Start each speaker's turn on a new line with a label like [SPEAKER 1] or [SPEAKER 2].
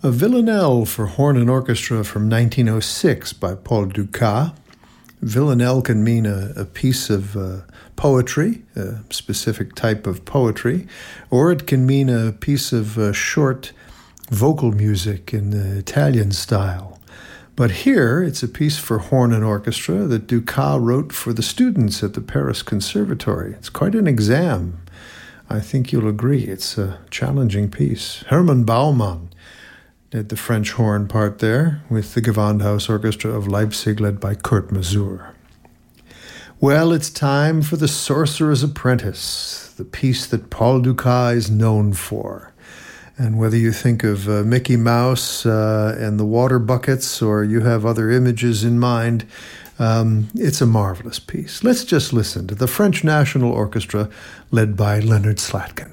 [SPEAKER 1] A Villanelle for horn and orchestra from 1906 by Paul Dukas. Villanelle can mean a piece of poetry, a specific type of poetry, or it can mean a piece of short vocal music in the Italian style. But here, it's a piece for horn and orchestra that Dukas wrote for the students at the Paris Conservatory. It's quite an exam. I think you'll agree. It's a challenging piece. Hermann Baumann did the French horn part there with the Gewandhaus Orchestra of Leipzig led by Kurt Masur. Well, it's time for The Sorcerer's Apprentice, the piece that Paul Dukas is known for. And whether you think of Mickey Mouse and the water buckets or you have other images in mind, it's a marvelous piece. Let's just listen to the French National Orchestra led by Leonard Slatkin.